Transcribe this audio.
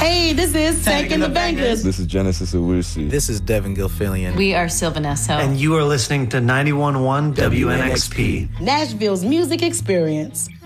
Hey, this is Taking the Bangers. This is Genesis Owusu. This is Devin Gilfillian. We are Sylvanesso. And you are listening to 91.1 WNXP. Nashville's music experience.